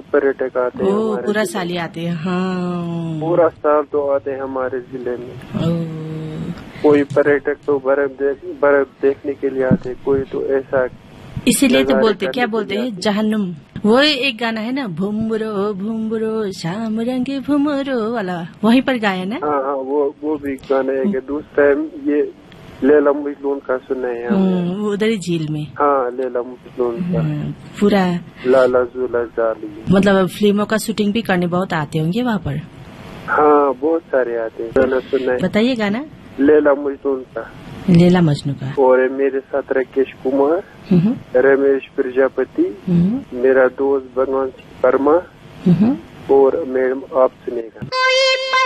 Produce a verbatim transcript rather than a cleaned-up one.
पर्यटक आते हैं। ओ, पूरा साल ही आते हैं। हाँ, पूरा साल तो आते हैं हमारे जिले में। ओ, कोई पर्यटक तो बर्फ देख बर्फ देखने के लिए आते, कोई तो ऐसा इसीलिए तो बोलते क्या बोलते हैं जहन्नुम। वो एक गाना है ना, भुमरो भुमरो शाम रंगे भुमरो वाला, वहीं पर गाया ना। हाँ हाँ, वो वो भी गाना है। दूसरा ये लैला मजनून का सुना है उधर ही झील में। हाँ, लैला मजनून का पूरा लाला झूला जाली, मतलब फिल्मों का शूटिंग भी करने बहुत आते होंगे वहाँ पर। हाँ, बहुत सारे आते हैं। गाना सुना है, बताइए गाना लैला मजनून का, लैला मजनू का। और मेरे साथ राकेश कुमार, रमेश प्रजापति, मेरा दोस्त भगवान वर्मा, और मैडम आप सुनेगा।